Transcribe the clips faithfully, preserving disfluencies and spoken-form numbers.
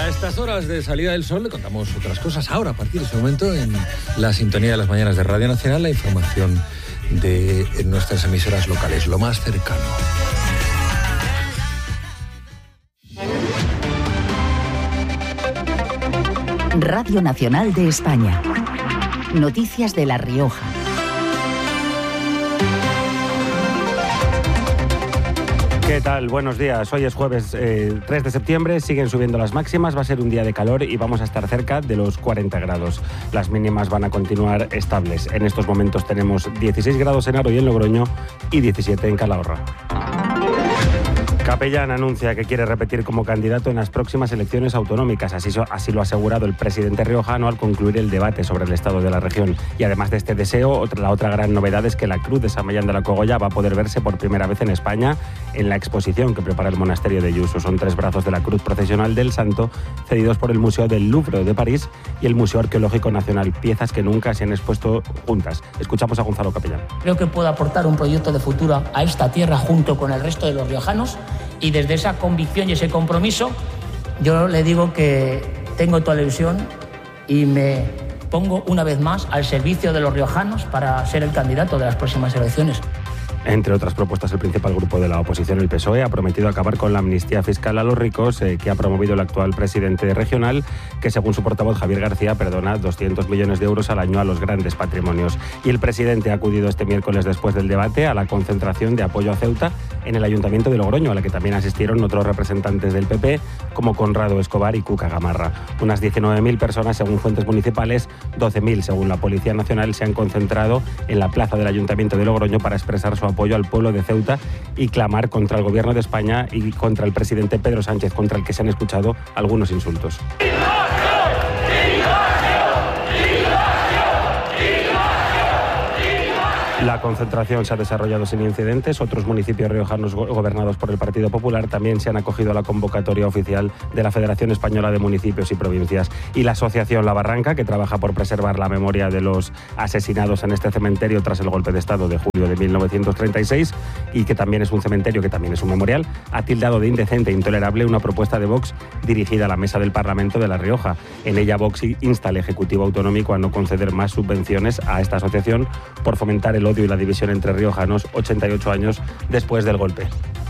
A estas horas de salida del sol le contamos otras cosas. Ahora, a partir de ese momento, en la sintonía de las mañanas de Radio Nacional, la información de nuestras emisoras locales, lo más cercano. Radio Nacional de España. Noticias de La Rioja. ¿Qué tal? Buenos días. Hoy es jueves eh, tres de septiembre, siguen subiendo las máximas, va a ser un día de calor y vamos a estar cerca de los cuarenta grados. Las mínimas van a continuar estables. En estos momentos tenemos dieciséis grados en Aro y en Logroño y diecisiete en Calahorra. Capellán anuncia que quiere repetir como candidato en las próximas elecciones autonómicas. Así, así lo ha asegurado el presidente riojano al concluir el debate sobre el estado de la región. Y además de este deseo, otra, la otra gran novedad es que la Cruz de San Millán de la Cogolla va a poder verse por primera vez en España en la exposición que prepara el monasterio de Yuso. Son tres brazos de la Cruz Procesional del Santo, cedidos por el Museo del Louvre de París y el Museo Arqueológico Nacional, piezas que nunca se han expuesto juntas. Escuchamos a Gonzalo Capellán. Creo que puedo aportar un proyecto de futuro a esta tierra junto con el resto de los riojanos. Y desde esa convicción y ese compromiso, yo le digo que tengo toda la ilusión y me pongo una vez más al servicio de los riojanos para ser el candidato de las próximas elecciones. Entre otras propuestas, el principal grupo de la oposición, el P S O E, ha prometido acabar con la amnistía fiscal a los ricos eh, que ha promovido el actual presidente regional, que según su portavoz Javier García perdona doscientos millones de euros al año a los grandes patrimonios. Y el presidente ha acudido este miércoles después del debate a la concentración de apoyo a Ceuta en el Ayuntamiento de Logroño, a la que también asistieron otros representantes del P P como Conrado Escobar y Cuca Gamarra. Unas diecinueve mil personas según fuentes municipales, doce mil según la Policía Nacional, se han concentrado en la plaza del Ayuntamiento de Logroño para expresar su apoyo apoyo al pueblo de Ceuta y clamar contra el gobierno de España y contra el presidente Pedro Sánchez, contra el que se han escuchado algunos insultos. La concentración se ha desarrollado sin incidentes. Otros municipios riojanos gobernados por el Partido Popular también se han acogido a la convocatoria oficial de la Federación Española de Municipios y Provincias. Y la asociación La Barranca, que trabaja por preservar la memoria de los asesinados en este cementerio tras el golpe de Estado de julio de mil novecientos treinta y seis, y que también es un cementerio, que también es un memorial, ha tildado de indecente e intolerable una propuesta de Vox dirigida a la Mesa del Parlamento de La Rioja. En ella, Vox insta al Ejecutivo Autonómico a no conceder más subvenciones a esta asociación por fomentar el odio y la división entre riojanos ochenta y ocho años después del golpe.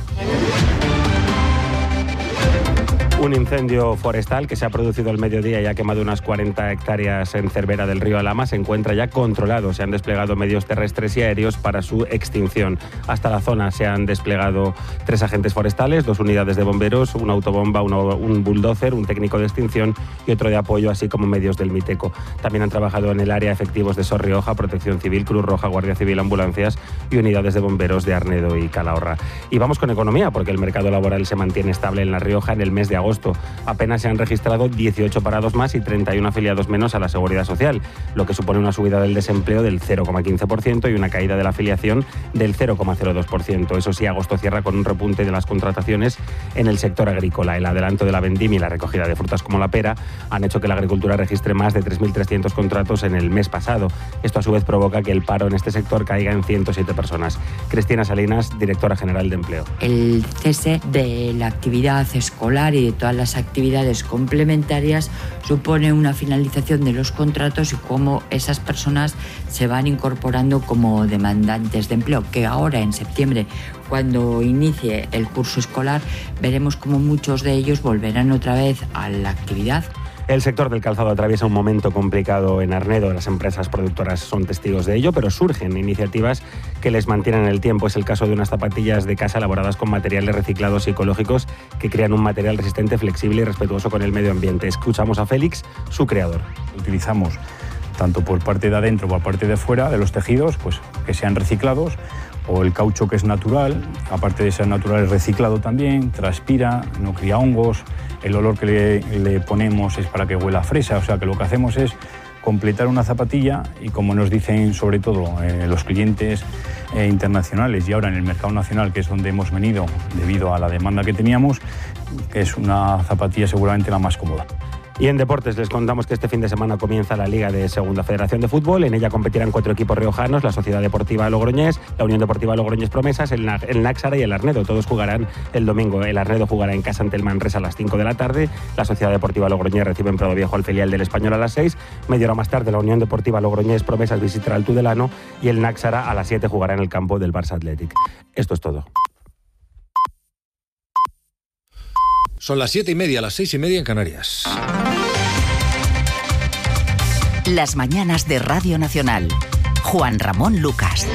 Un incendio forestal que se ha producido al mediodía y ha quemado unas cuarenta hectáreas en Cervera del río Alhama se encuentra ya controlado. Se han desplegado medios terrestres y aéreos para su extinción. Hasta la zona se han desplegado tres agentes forestales, dos unidades de bomberos, una autobomba, una, un bulldozer, un técnico de extinción y otro de apoyo, así como medios del Miteco. También han trabajado en el área efectivos de Sor Rioja, Protección Civil, Cruz Roja, Guardia Civil, ambulancias y unidades de bomberos de Arnedo y Calahorra. Y vamos con economía, porque el mercado laboral se mantiene estable en La Rioja en el mes de agosto. Apenas se han registrado dieciocho parados más y treinta y uno afiliados menos a la Seguridad Social, lo que supone una subida del desempleo del cero coma quince por ciento y una caída de la afiliación del cero coma cero dos por ciento. Eso sí, agosto cierra con un repunte de las contrataciones en el sector agrícola. El adelanto de la vendimia y la recogida de frutas como la pera han hecho que la agricultura registre más de tres mil trescientos contratos en el mes pasado. Esto a su vez provoca que el paro en este sector caiga en ciento siete personas. Cristina Salinas, directora general de Empleo. El cese de la actividad escolar y de todas las actividades complementarias supone una finalización de los contratos y cómo esas personas se van incorporando como demandantes de empleo, que ahora en septiembre, cuando inicie el curso escolar, veremos cómo muchos de ellos volverán otra vez a la actividad. El sector del calzado atraviesa un momento complicado en Arnedo. Las empresas productoras son testigos de ello, pero surgen iniciativas que les mantienen en el tiempo. Es el caso de unas zapatillas de casa elaboradas con materiales reciclados y ecológicos que crean un material resistente, flexible y respetuoso con el medio ambiente. Escuchamos a Félix, su creador. Utilizamos tanto por parte de adentro como por parte de fuera de los tejidos, pues que sean reciclados, o el caucho, que es natural, aparte de ser natural es reciclado también, transpira, no cría hongos, el olor que le, le ponemos es para que huela a fresa, o sea que lo que hacemos es completar una zapatilla y, como nos dicen sobre todo eh, los clientes eh, internacionales y ahora en el mercado nacional, que es donde hemos venido debido a la demanda que teníamos, que es una zapatilla seguramente la más cómoda. Y en deportes les contamos que este fin de semana comienza la Liga de Segunda Federación de Fútbol. En ella competirán cuatro equipos riojanos: la Sociedad Deportiva Logroñés, la Unión Deportiva Logroñés Promesas, el, el Náxara y el Arnedo. Todos jugarán el domingo. El Arnedo jugará en casa ante el Manresa a las cinco de la tarde. La Sociedad Deportiva Logroñés recibe en Prado Viejo al filial del Español a las seis. Media hora más tarde la Unión Deportiva Logroñés Promesas visitará el Tudelano y el Náxara a las siete jugará en el campo del Barça Athletic. Esto es todo. Son las siete y media, las seis y media en Canarias. Las mañanas de Radio Nacional. Juan Ramón Lucas.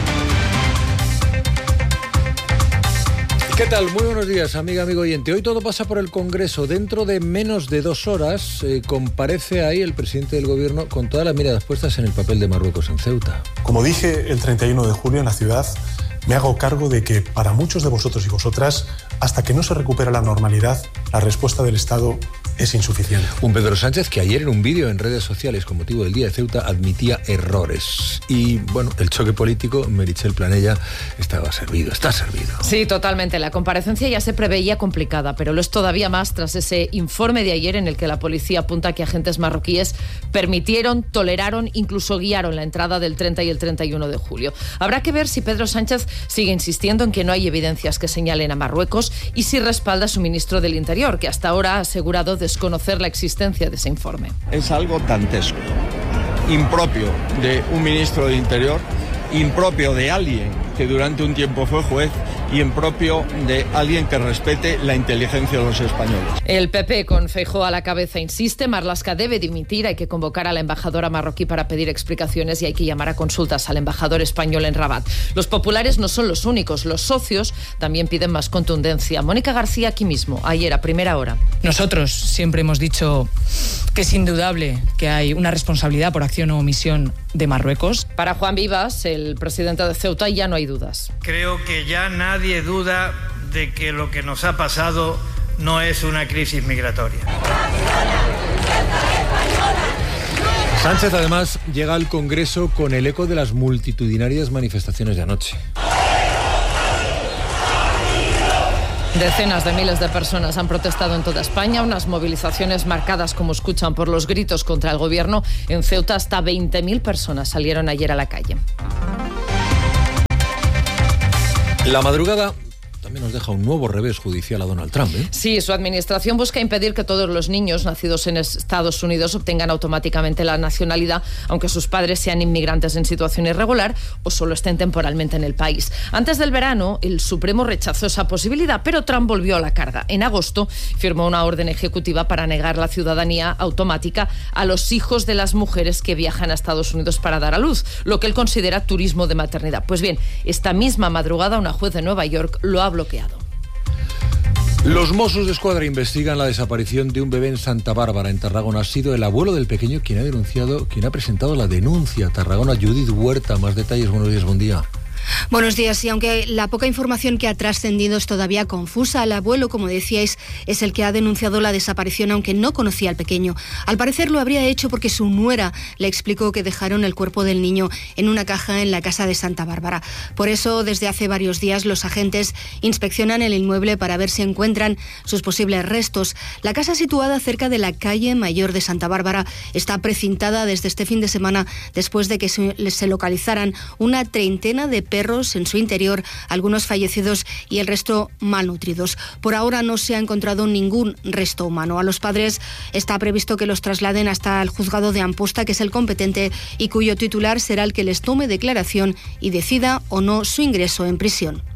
¿Qué tal? Muy buenos días, amiga, amigo oyente. Hoy todo pasa por el Congreso. Dentro de menos de dos horas eh, comparece ahí el presidente del Gobierno con todas las miradas puestas en el papel de Marruecos en Ceuta. Como dije el treinta y uno de julio en la ciudad, me hago cargo de que para muchos de vosotros y vosotras, hasta que no se recupera la normalidad, la respuesta del Estado es insuficiente. Un Pedro Sánchez que ayer en un vídeo en redes sociales con motivo del Día de Ceuta admitía errores. Y bueno, el choque político, Meritxell Planella, estaba servido, está servido. Sí, totalmente. La comparecencia ya se preveía complicada, pero lo es todavía más tras ese informe de ayer en el que la policía apunta que agentes marroquíes permitieron, toleraron, incluso guiaron la entrada del treinta y el treinta y uno de julio. Habrá que ver si Pedro Sánchez sigue insistiendo en que no hay evidencias que señalen a Marruecos y si respalda a su ministro del Interior, que hasta ahora ha asegurado desconocer la existencia de ese informe. Es algo dantesco, impropio de un ministro del Interior, impropio de alguien que durante un tiempo fue juez y impropio de alguien que respete la inteligencia de los españoles. El P P, con Feijóo a la cabeza, insiste: Marlaska debe dimitir, hay que convocar a la embajadora marroquí para pedir explicaciones y hay que llamar a consultas al embajador español en Rabat. Los populares no son los únicos, los socios también piden más contundencia. Mónica García aquí mismo, ayer a primera hora. Nosotros siempre hemos dicho que es indudable que hay una responsabilidad por acción o omisión de Marruecos. Para Juan Vivas, el presidente de Ceuta, ya no hay dudas. Creo que ya nadie duda de que lo que nos ha pasado no es una crisis migratoria. Sánchez además llega al Congreso con el eco de las multitudinarias manifestaciones de anoche. Decenas de miles de personas han protestado en toda España, unas movilizaciones marcadas, como escuchan, por los gritos contra el gobierno. En Ceuta hasta veinte mil personas salieron ayer a la calle. La madrugada también nos deja un nuevo revés judicial a Donald Trump, ¿eh? Sí, su administración busca impedir que todos los niños nacidos en Estados Unidos obtengan automáticamente la nacionalidad, aunque sus padres sean inmigrantes en situación irregular o solo estén temporalmente en el país. Antes del verano, el Supremo rechazó esa posibilidad, pero Trump volvió a la carga. En agosto firmó una orden ejecutiva para negar la ciudadanía automática a los hijos de las mujeres que viajan a Estados Unidos para dar a luz, lo que él considera turismo de maternidad. Pues bien, esta misma madrugada una juez de Nueva York lo ha bloqueado. Los Mossos de Escuadra investigan la desaparición de un bebé en Santa Bárbara, en Tarragona. Ha sido el abuelo del pequeño quien ha denunciado, quien ha presentado la denuncia. Tarragona, Judith Huerta, más detalles. Buenos días, buen día. Buenos días, y aunque la poca información que ha trascendido es todavía confusa, el abuelo, como decíais, es el que ha denunciado la desaparición, aunque no conocía al pequeño. Al parecer lo habría hecho porque su nuera le explicó que dejaron el cuerpo del niño en una caja en la casa de Santa Bárbara. Por eso, desde hace varios días, los agentes inspeccionan el inmueble para ver si encuentran sus posibles restos. La casa, situada cerca de la calle Mayor de Santa Bárbara, está precintada desde este fin de semana después de que se localizaran una treintena de perros en su interior, algunos fallecidos y el resto malnutridos. Por ahora no se ha encontrado ningún resto humano. A los padres está previsto que los trasladen hasta el juzgado de Amposta, que es el competente y cuyo titular será el que les tome declaración y decida o no su ingreso en prisión.